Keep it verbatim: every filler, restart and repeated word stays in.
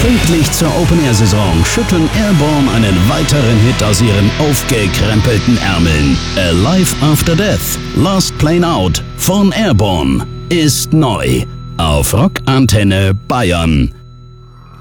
Pünktlich zur Open-Air-Saison schütteln Airborne einen weiteren Hit aus ihren aufgekrempelten Ärmeln. Alive After Death, Last Plane Out von Airborne ist neu auf Rock Antenne Bayern.